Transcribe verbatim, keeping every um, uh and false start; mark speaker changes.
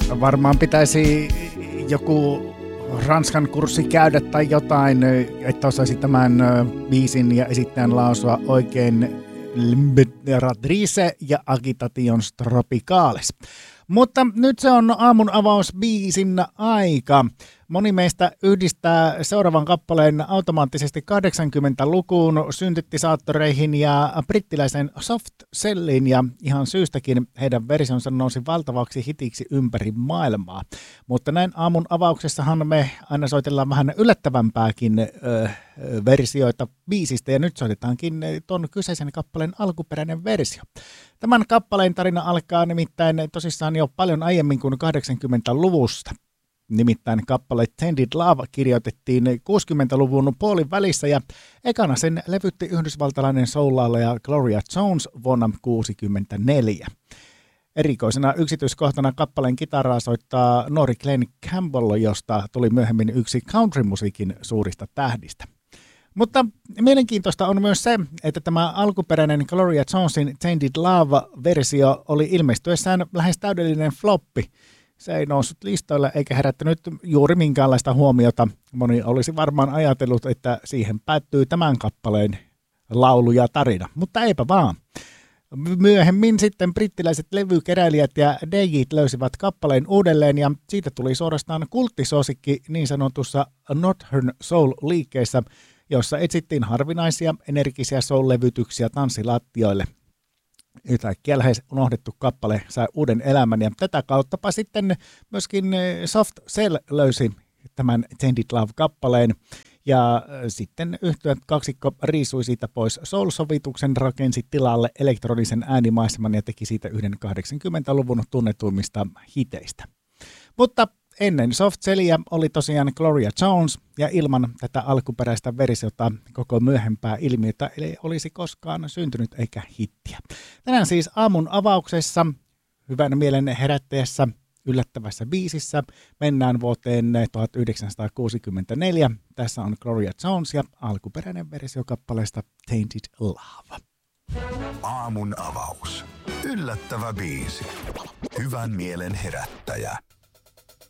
Speaker 1: Varmaan pitäisi joku ranskan kurssi käydä tai jotain, että osaisi tämän biisin ja esittäjän lausua oikein. L'Imperatrice ja Agitations Tropicales. Mutta nyt se on aamun avausbiisin aika. Moni meistä yhdistää seuraavan kappaleen automaattisesti kahdeksankymmentälukuun, syntetisaattoreihin ja brittiläisen soft celliin, ja ihan syystäkin heidän versionsa nousi valtavaksi hitiksi ympäri maailmaa. Mutta näin aamun avauksessahan me aina soitellaan vähän yllättävämpääkin ö, versioita biisistä, ja nyt soitetaankin tuon kyseisen kappaleen alkuperäinen versio. Tämän kappaleen tarina alkaa nimittäin tosissaan jo paljon aiemmin kuin kahdeksankymmentäluvusta. Nimittäin kappale Tainted Love kirjoitettiin kuusikymmentäluvun puolin välissä ja ekana sen levytti yhdysvaltalainen soul-laulaja Gloria Jones vuonna tuhatyhdeksänsataakuusikymmentäneljä. Erikoisena yksityiskohtana kappaleen kitaraa soittaa nuori Glenn Campbell, josta tuli myöhemmin yksi country-musiikin suurista tähdistä. Mutta mielenkiintoista on myös se, että tämä alkuperäinen Gloria Jonesin Tainted Love-versio oli ilmestyessään lähes täydellinen floppi. Se ei noussut listoille eikä herättänyt juuri minkäänlaista huomiota. Moni olisi varmaan ajatellut, että siihen päättyy tämän kappaleen laulu ja tarina, mutta eipä vaan. Myöhemmin sitten brittiläiset levykeräilijät ja D J:t löysivät kappaleen uudelleen ja siitä tuli suorastaan kulttisuosikki niin sanotussa Northern Soul-liikkeessä, jossa etsittiin harvinaisia energisiä soul-levytyksiä tanssilattioille. Yhtäkkiä lähes unohdettu kappale sai uuden elämän ja tätä kauttapa sitten myöskin Soft Cell löysi tämän Tainted Love-kappaleen ja sitten yhtyeen kaksikko riisui siitä pois soul-sovituksen, rakensi tilalle elektronisen äänimaiseman ja teki siitä yhden kahdeksankymmentäluvun tunnetuimmista hiteistä. Mutta ennen Soft Cellia oli tosiaan Gloria Jones, ja ilman tätä alkuperäistä versiota koko myöhempää ilmiötä ei olisi koskaan syntynyt eikä hittiä. Tänään siis aamun avauksessa, hyvän mielen herättäjässä, yllättävässä biisissä, mennään vuoteen tuhatyhdeksänsataakuusikymmentäneljä. Tässä on Gloria Jones ja alkuperäinen versio kappaleesta Tainted Love.
Speaker 2: Aamun avaus. Yllättävä biisi. Hyvän mielen herättäjä.